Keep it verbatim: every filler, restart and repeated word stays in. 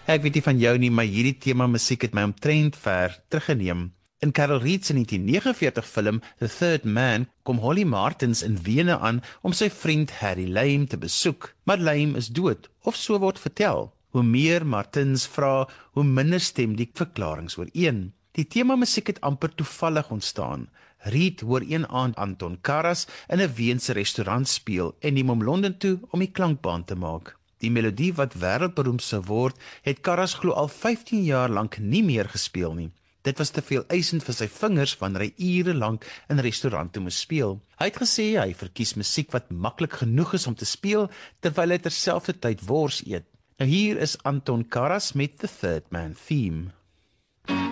Ek weet nie van jou nie, maar hierdie tema musiek het my omtrent ver teruggeneem. In Carol Reed se negentien negenenveertig film The Third Man kom Holly Martins in Wene aan om sy vriend Harry Lame te besoek, maar Lame is dood, of so word vertel. Hoe meer Martins vra, hoe minder stem die verklaringe ooreen. Die tema musiek het amper toevallig ontstaan. Reed hoor een aand Anton Karas in 'n Weense restaurant speel en neem hom Londen toe om die klankbaan te maak. Die melodie wat wêreldberoemd sou word, het Karas glo al vyftien jaar lank nie meer gespeel nie. Dit was te veel eisend vir sy vingers wanneer hy ure lank in restaurante moes speel. Hy het gesê hy verkies musiek wat maklik genoeg is om te speel, terwyl hy terselfdertyd wors eet. Nou hier is Anton Karas met The Third Man Theme.